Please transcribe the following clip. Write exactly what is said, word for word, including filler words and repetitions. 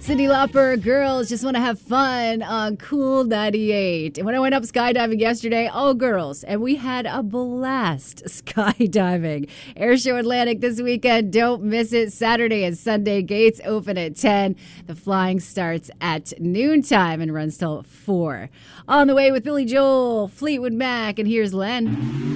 Cyndi Lauper, girls just want to have fun on Cool ninety-eight. And when I went up skydiving yesterday, all girls, and we had a blast skydiving. Airshow Atlantic this weekend. Don't miss it. Saturday and Sunday, gates open at ten. The flying starts at noontime and runs till four. On the way with Billy Joel, Fleetwood Mac, and here's Len.